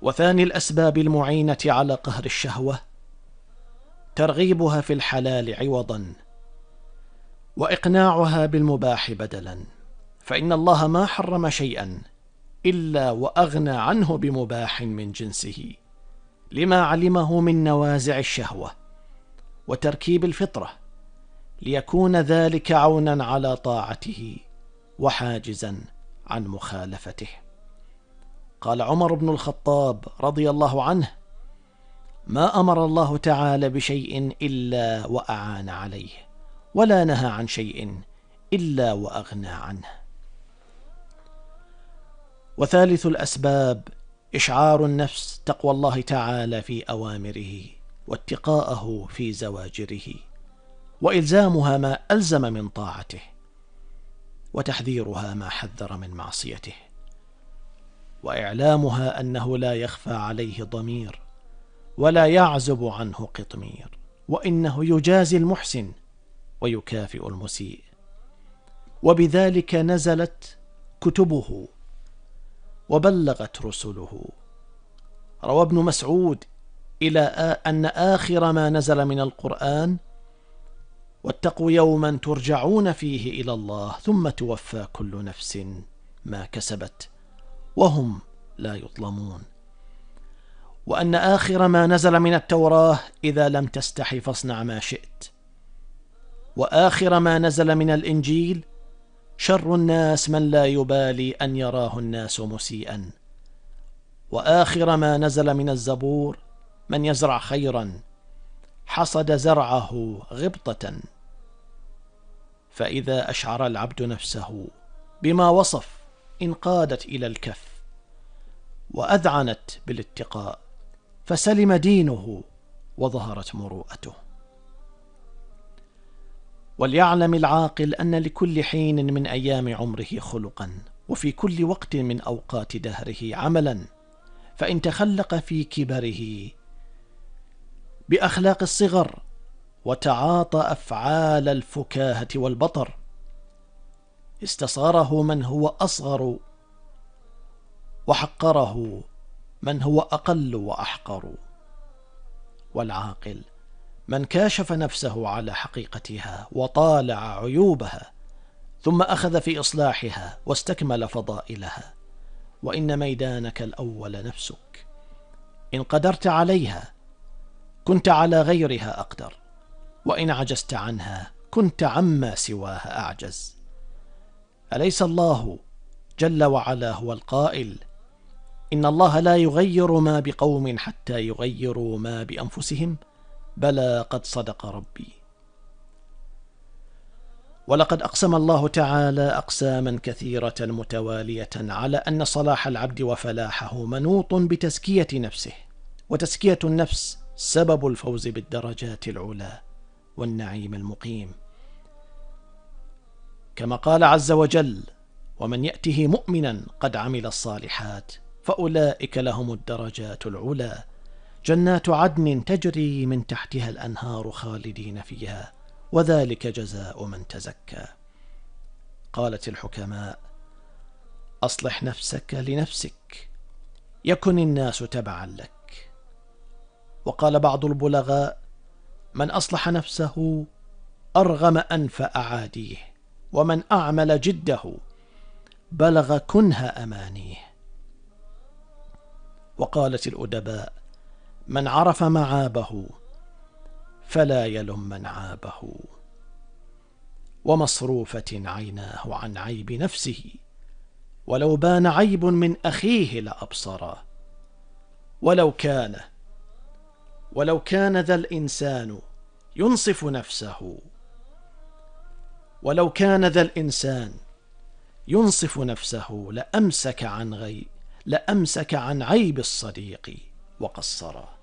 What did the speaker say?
وثاني الأسباب المعينة على قهر الشهوة ترغيبها في الحلال عوضا، وإقناعها بالمباح بدلا، فإن الله ما حرم شيئا إلا وأغنى عنه بمباح من جنسه، لما علمه من نوازع الشهوة وتركيب الفطرة، ليكون ذلك عونا على طاعته وحاجزا عن مخالفته. قال عمر بن الخطاب رضي الله عنه: ما أمر الله تعالى بشيء إلا وأعان عليه، ولا نهى عن شيء إلا وأغنى عنه. وثالث الأسباب إشعار النفس تقوى الله تعالى في أوامره، واتقاءه في زواجره، وإلزامها ما ألزم من طاعته، وتحذيرها ما حذر من معصيته، وإعلامها أنه لا يخفى عليه ضمير ولا يعزب عنه قطمير، وإنه يجازي المحسن ويكافئ المسيء. وبذلك نزلت كتبه وبلغت رسله. روى ابن مسعود إلى أن آخر ما نزل من القرآن: واتقوا يوما ترجعون فيه إلى الله ثم توفى كل نفس ما كسبت وهم لا يظلمون. وأن آخر ما نزل من التوراة: إذا لم تستحي فاصنع ما شئت. وآخر ما نزل من الإنجيل: شر الناس من لا يبالي أن يراه الناس مسيئا. وآخر ما نزل من الزبور: من يزرع خيرا حصد زرعه غبطة. فإذا أشعر العبد نفسه بما وصف انقادت إلى الكف وأذعنت بالاتقاء، فسلم دينه وظهرت مروءته. وليعلم العاقل أن لكل حين من أيام عمره خلقا، وفي كل وقت من أوقات دهره عملا، فإن تخلق في كبره بأخلاق الصغر وتعاطى أفعال الفكاهة والبطر، استصغره من هو أصغر، وحقره من هو أقل وأحقر. والعاقل من كاشف نفسه على حقيقتها وطالع عيوبها، ثم أخذ في إصلاحها واستكمل فضائلها. وإن ميدانك الأول نفسك، إن قدرت عليها كنت على غيرها أقدر، وإن عجزت عنها كنت عما سواها أعجز. أليس الله جل وعلا هو القائل: إن الله لا يغير ما بقوم حتى يغيروا ما بأنفسهم؟ بلى قد صدق ربي. ولقد أقسم الله تعالى أقساما كثيرة متوالية على أن صلاح العبد وفلاحه منوط بتزكية نفسه، وتزكية النفس سبب الفوز بالدرجات العلى والنعيم المقيم، كما قال عز وجل: ومن يأته مؤمنا قد عمل الصالحات فأولئك لهم الدرجات العلى، جنات عدن تجري من تحتها الأنهار خالدين فيها، وذلك جزاء من تزكى. قالت الحكماء: أصلح نفسك لنفسك يكن الناس تبعا لك. وقال بعض البلغاء: من أصلح نفسه أرغم أنف أعاديه، ومن أعمل جده بلغ كنه أمانيه. وقالت الأدباء: من عرف معابه فلا يلم من عابه. ومصروفة عيناه عن عيب نفسه، ولو بان عيب من أخيه لأبصرا. ولو كان ذا الإنسان ينصف نفسه، ولو كان ذا الإنسان ينصف نفسه لأمسك عن عيب الصديق وقصرا.